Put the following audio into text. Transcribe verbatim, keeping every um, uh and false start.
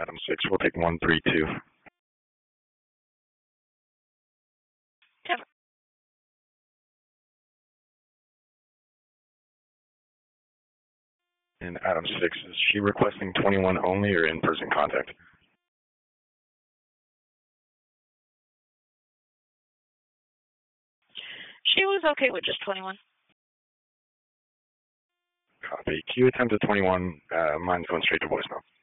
Adam six, we'll take one three two. Never. And Adam six, is she requesting twenty-one only or in-person contact? She was okay with just twenty-one. Copy. Q attempt at twenty-one, uh, mine's going straight to voicemail.